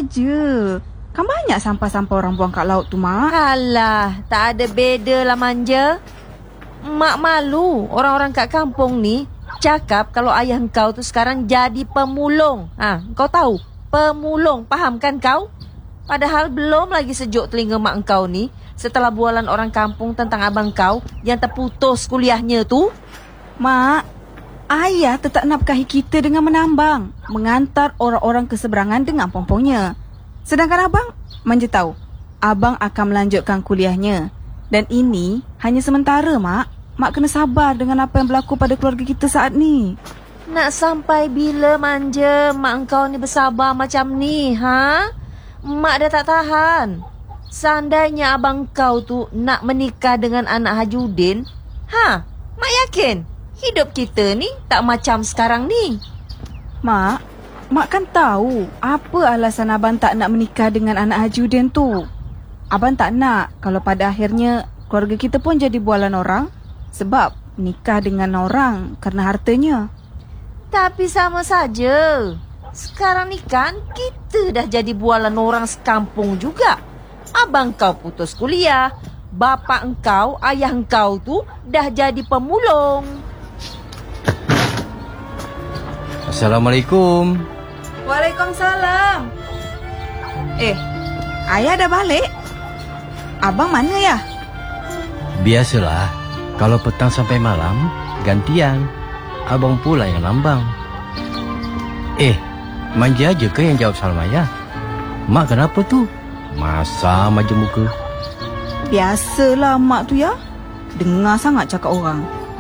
je. Kan banyak sampah-sampah orang buang kat laut tu, Mak. Alah, tak ada beda lah manja. Mak malu orang-orang kat kampung ni cakap kalau ayah kau tu sekarang jadi pemulung. Kau tahu? Pemulung, faham kan kau? Padahal belum lagi sejuk telinga mak kau ni setelah bualan orang kampung tentang abang kau yang terputus kuliahnya tu. Mak, ayah tetap nafkahi kita dengan menambang, mengantar orang-orang ke seberangan dengan pompongnya. Sedangkan abang, manja tahu, abang akan melanjutkan kuliahnya. Dan ini hanya sementara, Mak. Mak kena sabar dengan apa yang berlaku pada keluarga kita saat ni. Nak sampai bila manja mak kau ni bersabar macam ni, ha? Mak dah tak tahan. Seandainya abang kau tu nak menikah dengan anak Haji Udin, mak yakin hidup kita ni tak macam sekarang ni. Mak kan tahu apa alasan abang tak nak menikah dengan anak Haji Udin tu. Abang tak nak kalau pada akhirnya keluarga kita pun jadi bualan orang sebab nikah dengan orang kerana hartanya. Tapi sama saja. Sekarang ni kan kita dah jadi bualan orang sekampung juga. Abang kau putus kuliah, bapa engkau, ayah engkau tu dah jadi pemulung. Assalamualaikum. Waalaikumsalam. Ayah dah balik? Abang mana ya? Biasalah, kalau petang sampai malam, gantian. Abang pula yang lambang. Manja aja ke yang jawab salam ayah? Mak kenapa tu? Masam aja muka. Biasalah mak tu ya. Dengar sangat cakap orang.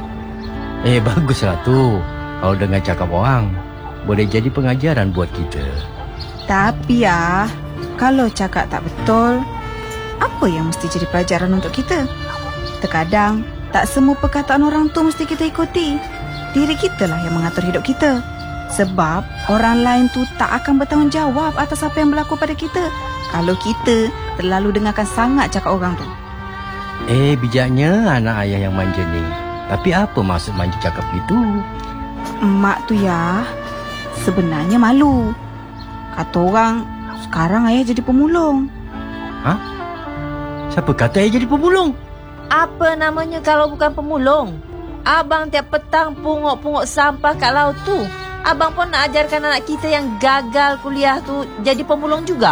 Baguslah tu. Kalau dengar cakap orang, boleh jadi pengajaran buat kita. Tapi ya, kalau cakap tak betul, apa yang mesti jadi pelajaran untuk kita? Terkadang, tak semua perkataan orang tu mesti kita ikuti. Diri kita lah yang mengatur hidup kita. Sebab orang lain tu tak akan bertanggungjawab atas apa yang berlaku pada kita kalau kita terlalu dengarkan sangat cakap orang tu. Bijaknya anak ayah yang manja ni. Tapi apa maksud manja cakap gitu? Mak tu ya, sebenarnya malu. Kata orang, sekarang ayah jadi pemulung. Siapa kata ayah jadi pemulung? Apa namanya kalau bukan pemulung? Abang tiap petang pungut-pungut sampah kat laut tu. Abang pun nak ajarkan anak kita yang gagal kuliah tu jadi pemulung juga.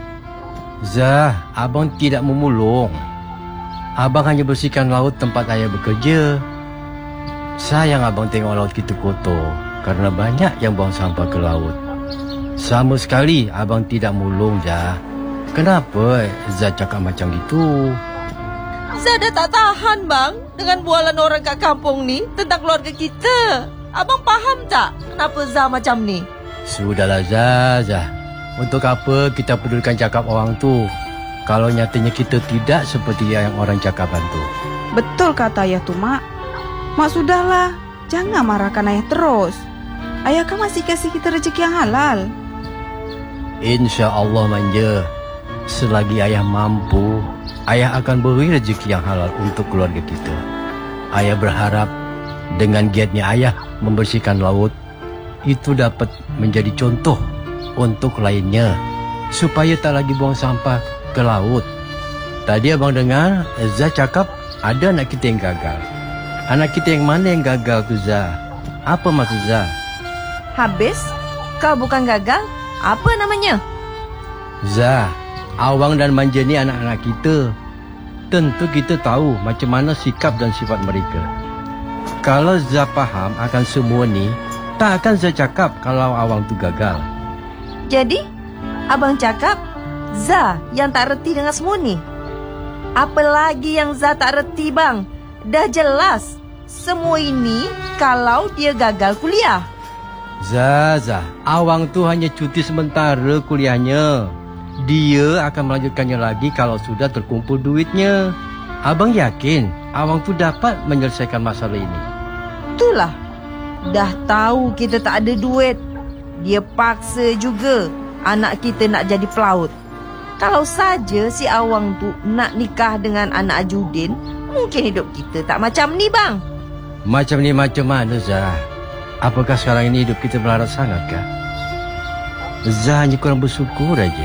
Zah, abang tidak memulung. Abang hanya bersihkan laut tempat ayah bekerja. Sayang abang tengok laut kita kotor kerana banyak yang buang sampah ke laut. Sama sekali abang tidak mulung, Zah. Kenapa Zah cakap macam gitu? Zah dah tak tahan bang dengan bualan orang kat kampung ni tentang keluarga kita. Abang faham tak kenapa Zah macam ni? Sudahlah Zah. Untuk apa kita pedulikan cakap orang tu kalau nyatanya kita tidak seperti yang orang cakapkan tu? Betul kata ayah tu, Mak. Mak sudahlah, jangan marahkan ayah terus. Ayah kan masih kasih kita rezeki yang halal. InsyaAllah manja. Selagi ayah mampu, ayah akan beri rezeki yang halal untuk keluarga kita. Ayah berharap dengan giatnya ayah membersihkan laut, itu dapat menjadi contoh untuk lainnya supaya tak lagi buang sampah ke laut. Tadi abang dengar Zah cakap ada anak kita yang gagal. Anak kita yang mana yang gagal tu, Zah? Apa maksud Zah? Habis? Kau bukan gagal? Apa namanya? Zah, Awang dan Manja ni anak-anak kita. Tentu kita tahu macam mana sikap dan sifat mereka. Kalau Zah faham akan semua ni, tak akan Zah cakap kalau Awang tu gagal. Jadi, abang cakap Zah yang tak reti dengan semua ni? Apa lagi yang Zah tak reti bang? Dah jelas semua ini kalau dia gagal kuliah. Zah, Awang tu hanya cuti sementara kuliahnya. Dia akan melanjutkannya lagi kalau sudah terkumpul duitnya. Abang yakin Awang tu dapat menyelesaikan masalah ini. Itulah, dah tahu kita tak ada duit, dia paksa juga anak kita nak jadi pelaut. Kalau saja si Awang tu nak nikah dengan anak Ajudin, mungkin hidup kita tak macam ni bang. Macam ni macam mana Zah? Apakah sekarang ini hidup kita melarat sangat kah? Zah hanya kurang bersyukur aja.